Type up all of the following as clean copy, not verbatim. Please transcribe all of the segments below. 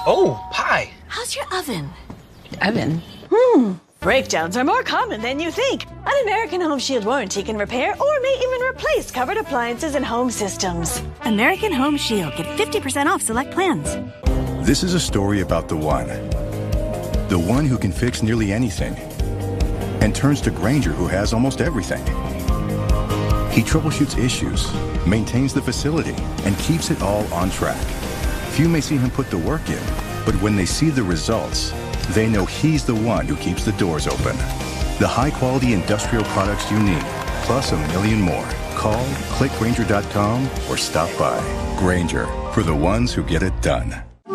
Oh, hi. How's your oven? Oven? Breakdowns are more common than you think. An American Home Shield warranty can repair or may even replace covered appliances and home systems. American Home Shield. Get 50% off select plans. This is a story about the one who can fix nearly anything and turns to Grainger, who has almost everything. He troubleshoots issues, maintains the facility, and keeps it all on track. Few may see him put the work in, but when they see the results, they know he's the one who keeps the doors open. The high-quality industrial products you need, plus a million more. Call, click Grainger.com, or stop by. Grainger, for the ones who get it done.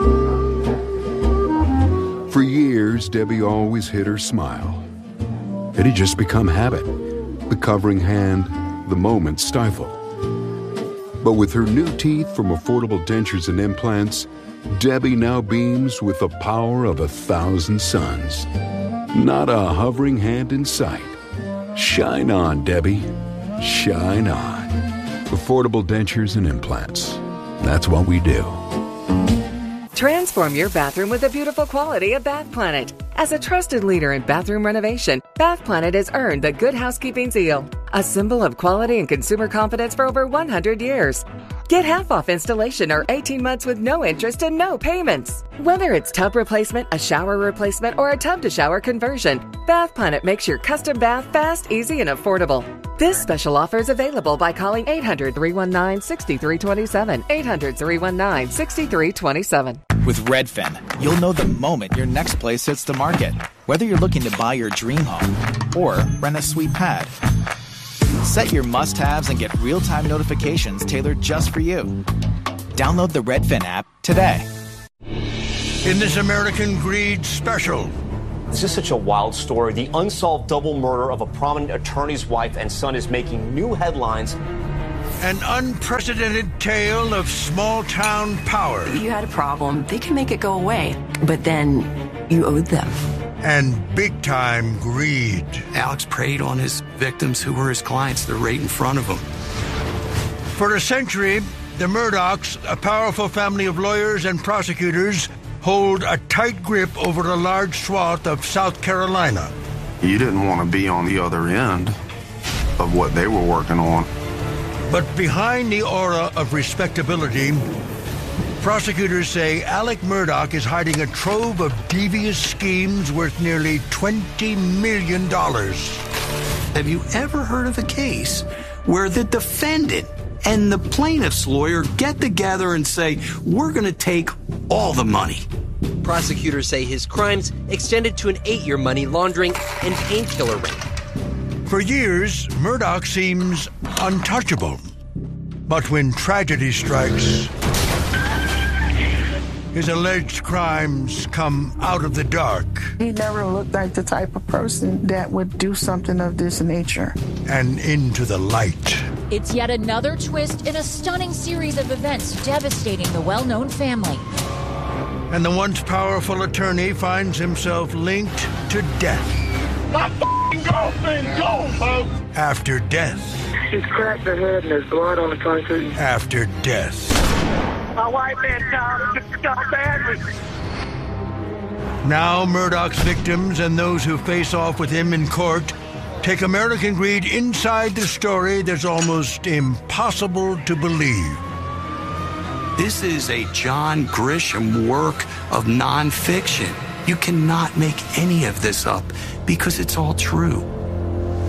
For years, Debbie always hid her smile. It had just become habit. The covering hand, the moment stifled. But with her new teeth from Affordable Dentures and Implants, Debbie now beams with the power of 1,000 suns. Not a hovering hand in sight. Shine on, Debbie. Shine on. Affordable Dentures and Implants. That's what we do. Transform your bathroom with the beautiful quality of Bath Planet. As a trusted leader in bathroom renovation, Bath Planet has earned the Good Housekeeping seal, a symbol of quality and consumer confidence for over 100 years. Get half off installation or 18 months with no interest and no payments. Whether it's tub replacement, a shower replacement, or a tub-to-shower conversion, Bath Planet makes your custom bath fast, easy, and affordable. This special offer is available by calling 800-319-6327. 800-319-6327. With Redfin, you'll know the moment your next place hits the market. Whether you're looking to buy your dream home or rent a sweet pad. Set your must-haves and get real-time notifications tailored just for you. Download the Redfin app today. In this American Greed special. This is such a wild story. The unsolved double murder of a prominent attorney's wife and son is making new headlines. An unprecedented tale of small-town power. You had a problem. They can make it go away. But then you owed them. And big-time greed. Alex preyed on his victims who were his clients. They're right in front of him. For a century, the Murdochs, a powerful family of lawyers and prosecutors, hold a tight grip over a large swath of South Carolina. You didn't want to be on the other end of what they were working on. But behind the aura of respectability, prosecutors say Alec Murdaugh is hiding a trove of devious schemes worth nearly $20 million. Have you ever heard of a case where the defendant and the plaintiff's lawyer get together and say, we're going to take all the money? Prosecutors say his crimes extended to an 8-year money laundering and painkiller ring. For years, Murdaugh seems untouchable. But when tragedy strikes, his alleged crimes come out of the dark. He never looked like the type of person that would do something of this nature. And into the light. It's yet another twist in a stunning series of events devastating the well-known family. And the once powerful attorney finds himself linked to death. My f***ing girlfriend gone, folks! After death. She's cracked her head and there's blood on the concrete. After death. My wife had time to stop badly. Now Murdaugh's victims and those who face off with him in court take American Greed inside the story that's almost impossible to believe. This is a John Grisham work of nonfiction. You cannot make any of this up because it's all true.